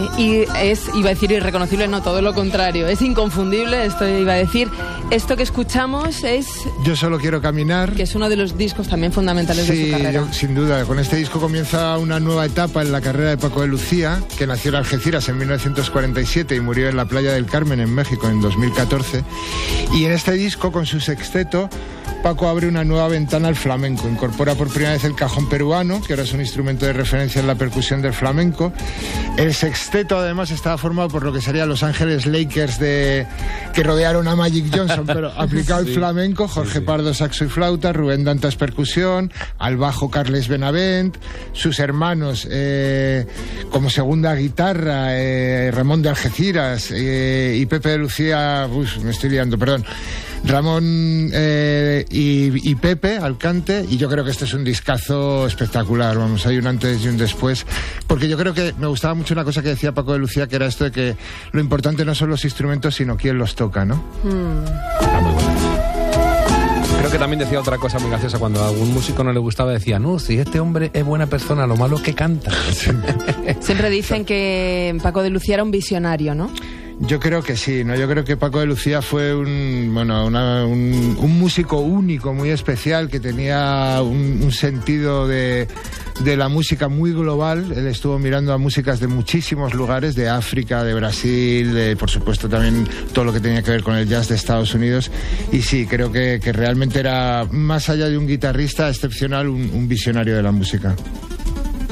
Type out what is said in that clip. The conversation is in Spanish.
y es, iba a decir irreconocible, no, todo lo contrario, es inconfundible, esto iba a decir. Esto que escuchamos es... Yo solo quiero caminar. Que es uno de los discos también fundamentales de su carrera. Sí, sin duda. Con este disco comienza una nueva etapa en la carrera de Paco de Lucía, que nació en Algeciras en 1947 y murió en la playa del Carmen, en México, en 2014. Y en este disco, con su sexteto, Paco abre una nueva ventana al flamenco. Incorpora por primera vez el cajón peruano, que ahora es un instrumento de referencia en la percusión del flamenco. El sexteto, además, estaba formado por lo que serían Los Ángeles Lakers que rodearon a Magic Johnson, pero aplicado al flamenco. Jorge Pardo, saxo y flauta, Rubén Dantas, percusión, al bajo Carles Benavent, sus hermanos como segunda guitarra, Ramón de Algeciras y Pepe de Lucía, me estoy liando, perdón. Ramón y Pepe al cante, y yo creo que este es un discazo espectacular, vamos, hay un antes y un después, porque yo creo que me gustaba mucho una cosa que decía Paco de Lucía, que era esto de que lo importante no son los instrumentos, sino quién los toca, ¿no? Está muy bueno. Creo que también decía otra cosa muy graciosa, cuando a algún músico no le gustaba, decía, no, si este hombre es buena persona, lo malo es que canta. Siempre dicen que Paco de Lucía era un visionario, ¿no? Yo creo que sí, ¿no? Yo creo que Paco de Lucía fue un músico único, muy especial, que tenía un sentido de la música muy global. Él estuvo mirando a músicas de muchísimos lugares, de África, de Brasil, por supuesto también todo lo que tenía que ver con el jazz de Estados Unidos. Y sí, creo que realmente era, más allá de un guitarrista excepcional, un visionario de la música.